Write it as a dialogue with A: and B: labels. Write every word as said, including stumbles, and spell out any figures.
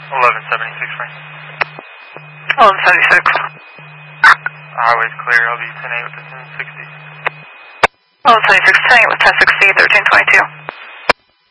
A: eleven seventy-six, Frank.
B: eleven seventy-six.
A: Highway's clear. I'll be ten eight with the ten sixty.
B: eleven seventy-six, ten eight with ten sixty, thirteen twenty-two.